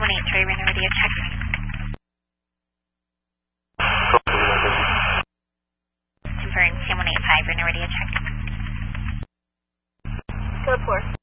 183, Reno Radio check. Confirm 185, Reno Radio check. Code 4.